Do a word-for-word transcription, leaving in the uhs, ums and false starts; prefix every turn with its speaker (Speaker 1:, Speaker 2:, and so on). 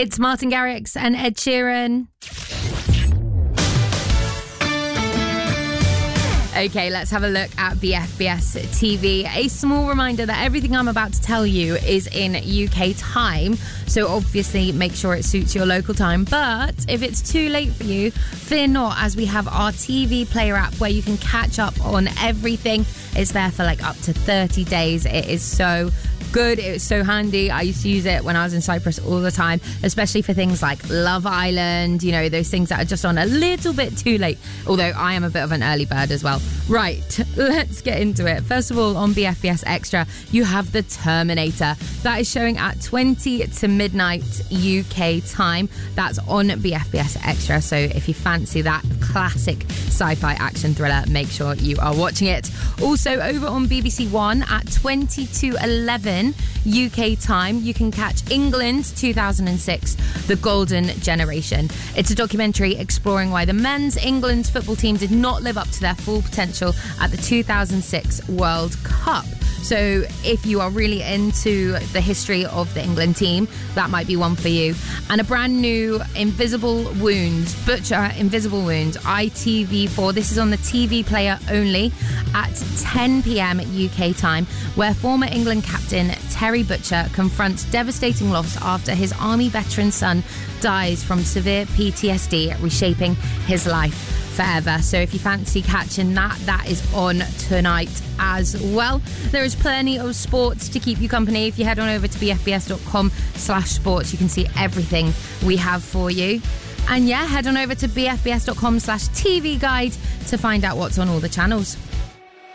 Speaker 1: It's Martin Garrix and Ed Sheeran. Okay, let's have a look at B F B S T V. A small reminder that everything I'm about to tell you is in U K time, so obviously make sure it suits your local time. But if it's too late for you, fear not, as we have our T V player app where you can catch up on everything. It's there for like up to thirty days. It is so good. It was so handy. I used to use it when I was in Cyprus all the time, especially for things like Love Island, you know, those things that are just on a little bit too late. Although I am a bit of an early bird as well. Right, let's get into it. First of all, on B F B S Extra, you have The Terminator. That is showing at twenty to midnight U K time. That's on B F B S Extra. So if you fancy that classic sci-fi action thriller, make sure you are watching it. Also, over on B B C One at twenty to eleven U K time, you can catch England two thousand six, The Golden Generation. It's a documentary exploring why the men's England football team did not live up to their full potential at the two thousand six World Cup. So if you are really into the history of the England team, that might be one for you. And a brand new Invisible Wounds, Butcher Invisible Wounds, I T V four. This is on the T V player only at ten p.m. U K time, where former England captain Terry Butcher confronts devastating loss after his army veteran son dies from severe P T S D, reshaping his life forever. So if you fancy catching that, that is on tonight as well. There is plenty of sports to keep you company. If you head on over to bfbs.com slash sports, you can see everything we have for you. And yeah, head on over to bfbs.com slash TV guide to find out what's on all the channels.